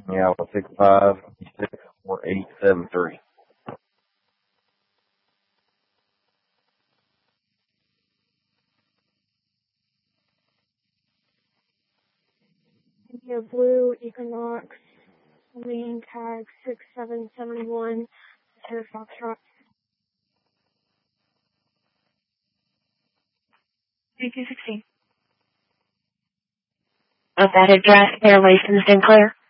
Yeah, 65464873. India Blue Equinox lean tag 6771 Air Foxtrot. 3216. Of that address, air licensed and clear.